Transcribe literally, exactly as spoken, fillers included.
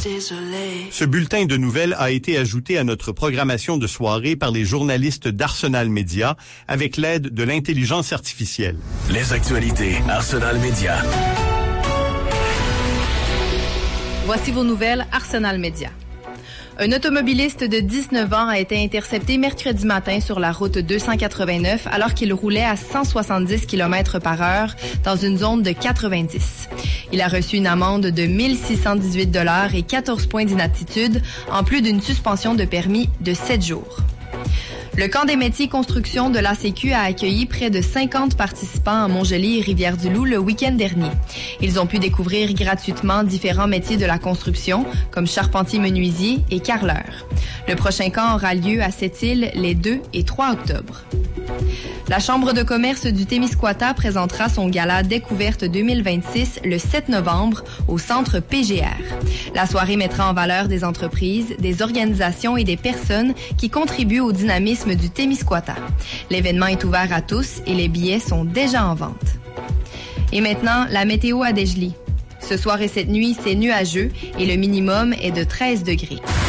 désolé. Ce bulletin de nouvelles a été ajouté à notre programmation de soirée par les journalistes d'Arsenal Média avec l'aide de l'intelligence artificielle. Les actualités Arsenal Média. Voici vos nouvelles Arsenal Média. Un automobiliste de dix-neuf ans a été intercepté mercredi matin sur la route deux cent quatre-vingt-neuf alors qu'il roulait à cent soixante-dix kilomètres par heure dans une zone de quatre-vingt-dix. Il a reçu une amende de mille six cent dix-huit dollars et quatorze points d'inaptitude, en plus d'une suspension de permis de sept jours. Le camp des métiers construction de l'A C Q a accueilli près de cinquante participants à Montjoly et Rivière-du-Loup le week-end dernier. Ils ont pu découvrir gratuitement différents métiers de la construction, comme charpentier-menuisier et carreleur. Le prochain camp aura lieu à Sept-Îles les deux et trois octobre. La Chambre de commerce du Témiscouata présentera son gala Découverte deux mille vingt-six le sept novembre au centre P G R. La soirée mettra en valeur des entreprises, des organisations et des personnes qui contribuent au dynamisme du Témiscouata. L'événement est ouvert à tous et les billets sont déjà en vente. Et maintenant, la météo à Dégelis. Ce soir et cette nuit, c'est nuageux et le minimum est de treize degrés.